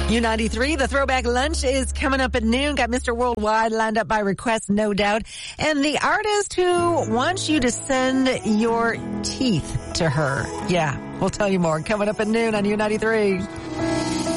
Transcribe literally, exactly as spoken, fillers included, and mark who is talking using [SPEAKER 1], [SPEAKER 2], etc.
[SPEAKER 1] U ninety-three, the Throwback Lunch is coming up at noon. Got Mister Worldwide lined up by request, no doubt. And the artist who wants you to send your teeth to her. Yeah, we'll tell you more coming up at noon on U ninety-three.